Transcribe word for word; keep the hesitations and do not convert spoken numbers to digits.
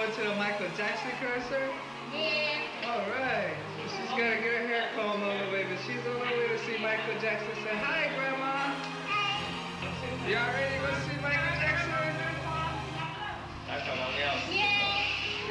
going to the Michael Jackson concert? Yeah. All right. So she's gonna get her hair combed a little bit, but she's on her way to see Michael Jackson. Say hi, Grandma. Hey. Y'all ready